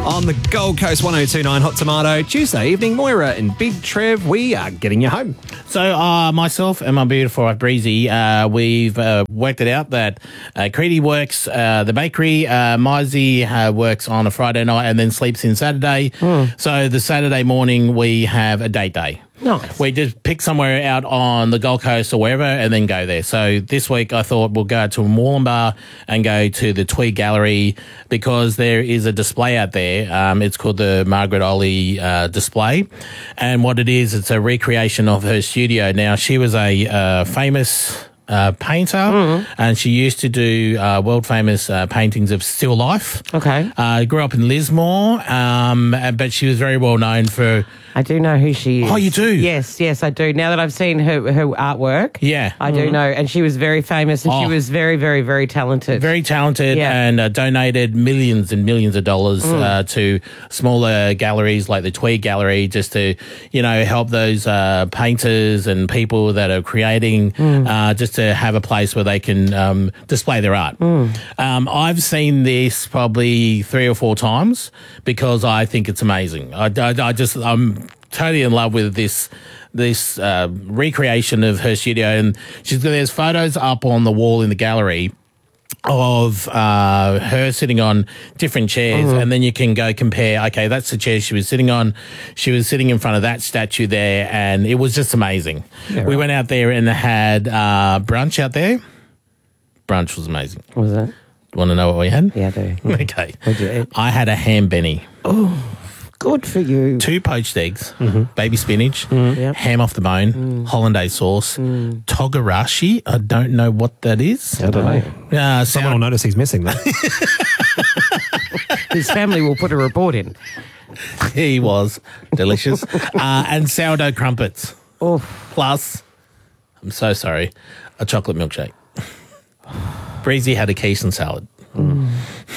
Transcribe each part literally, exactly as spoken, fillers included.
On the Gold Coast one oh two point nine Hot Tomato, Tuesday evening, Moira and Big Trev, we are getting you home. So uh, myself and my beautiful wife Breezy, uh, we've uh, worked it out that uh, Creedy works uh, the bakery, uh, Mizey uh, works on a Friday night and then sleeps in Saturday. Mm. So the Saturday morning we have a date day. Nice. We just pick somewhere out on the Gold Coast or wherever and then go there. So this week I thought we'll go to Moolumbar and go to the Tweed Gallery because there is a display out there. Um, it's called the Margaret Olley uh, display. And what it is, it's a recreation of her studio. Now, she was a uh, famous... Uh, painter, mm. and she used to do uh, world famous uh, paintings of still life. Okay. Uh, grew up in Lismore, um, but she was very well known for. I do know who she is. Oh, you do? Yes, yes, I do. Now that I've seen her her artwork, yeah, I do mm. know, and she was very famous, and oh. she was very, very, very talented. Very talented, yeah. and uh, donated millions and millions of dollars mm. uh, to smaller galleries like the Tweed Gallery, just to you know help those uh, painters and people that are creating, mm. uh, just to have a place where they can um, display their art. Mm. Um, I've seen this probably three or four times because I think it's amazing. I, I, I just I'm totally in love with this this uh, recreation of her studio, and she's there's photos up on the wall in the gallery of uh, her sitting on different chairs, mm-hmm. and then you can go compare, okay, that's the chair she was sitting on. She was sitting in front of that statue there, and it was just amazing. Yeah, we right. went out there and had uh, brunch out there. Brunch was amazing. What was that? Want to know what we had? Yeah, I do. Okay. What did you eat? I had a ham benny. Oh, good for you. Two poached eggs, mm-hmm. baby spinach, mm, yep. ham off the bone, mm. hollandaise sauce, mm. togarashi. I don't know what that is. I don't know. Uh, Someone sound- will notice he's missing that. His family will put a report in. He was delicious. uh, and sourdough crumpets. Oh. Plus, I'm so sorry, a chocolate milkshake. Breezy had a quiche and salad. Mm.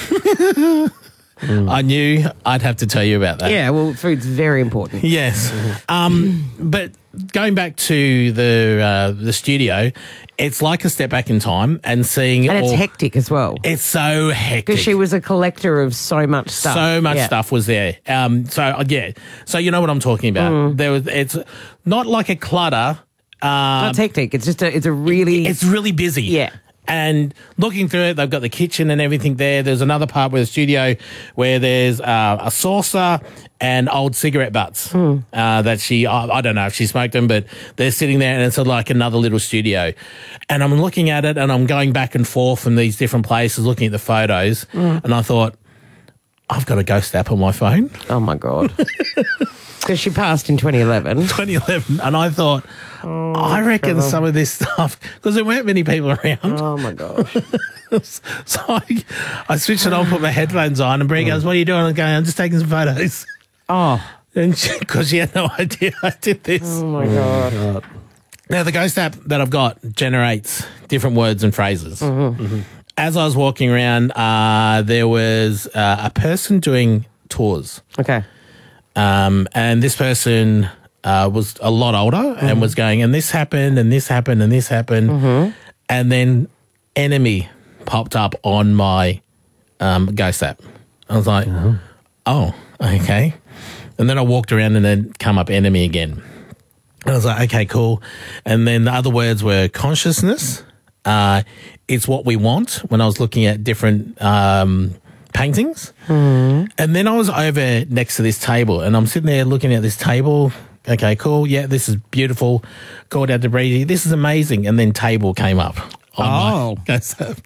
Mm. I knew I'd have to tell you about that. Yeah, well, food's very important. Yes. Um, but going back to the uh, the studio, it's like a step back in time and seeing... And it's all, hectic as well. It's so hectic. Because she was a collector of so much stuff. So much yeah. stuff was there. Um, so, uh, yeah. So you know what I'm talking about. Mm. There was. It's not like a clutter. Uh, no, it's hectic. It's just a, it's a really... It's really busy. Yeah. And looking through it, they've got the kitchen and everything there. There's another part where the studio where there's uh, a saucer and old cigarette butts mm. uh, that she, I, I don't know if she smoked them, but they're sitting there and it's like another little studio. And I'm looking at it and I'm going back and forth from these different places, looking at the photos. Mm. And I thought, I've got a ghost app on my phone. Oh, my God. Because she passed in twenty eleven. twenty eleven. And I thought, oh, I reckon God. some of this stuff, because there weren't many people around. Oh, my gosh. So I, I switched it on, put my headphones on, and Brie goes, what are you doing? I'm going, I'm just taking some photos. Oh. And because she, she had no idea I did this. Oh, my God. Oh, God. Now, the ghost app that I've got generates different words and phrases. Mm-hmm. Mm-hmm. As I was walking around, uh, there was uh, a person doing tours. Okay. Um, and this person uh, was a lot older mm-hmm. and was going, and this happened, and this happened, and this happened. Mm-hmm. And then enemy popped up on my um, ghost app. I was like, mm-hmm. oh, okay. And then I walked around and then come up enemy again. I was like, okay, cool. And then the other words were consciousness. Uh, it's what we want when I was looking at different um, paintings. Mm. And then I was over next to this table and I'm sitting there looking at this table. Okay, cool. Yeah, this is beautiful. Called out to Breezy. This is amazing. And then table came up. Oh. My,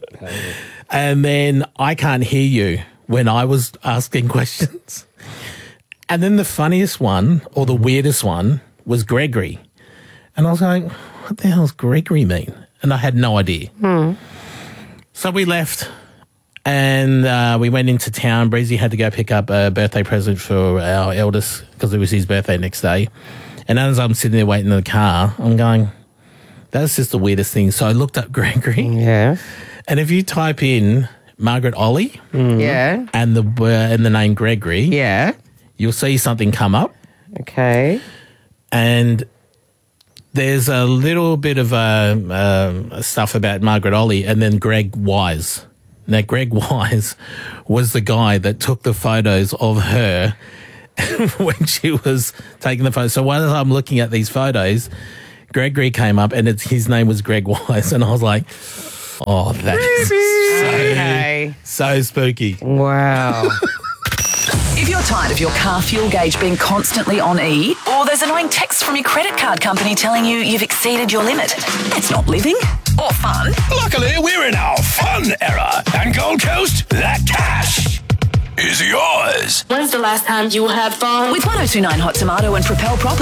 and then I can't hear you when I was asking questions. And then the funniest one or the weirdest one was Gregory. And I was going, what the hell's Gregory mean? And I had no idea. Hmm. So we left and uh, we went into town. Breezy had to go pick up a birthday present for our eldest because it was his birthday next day. And as I'm sitting there waiting in the car, I'm going, that's just the weirdest thing. So I looked up Gregory. Yeah. And if you type in Margaret Olley mm. yeah. and the uh, and the name Gregory, yeah. you'll see something come up. Okay. And there's a little bit of uh, uh, stuff about Margaret Olley and then Greg Wise. Now, Greg Wise was the guy that took the photos of her when she was taking the photos. So while I'm looking at these photos, Gregory came up and it's, his name was Greg Wise. And I was like, oh, that is so, Okay. so spooky. Wow. If you're tired of your car fuel gauge being constantly on E, or there's annoying texts from your credit card company telling you you've exceeded your limit, that's not living or fun. Luckily, we're in our fun era. And Gold Coast, that cash is yours. When's the last time you had fun? With one oh two nine Hot Tomato and Propel Properties.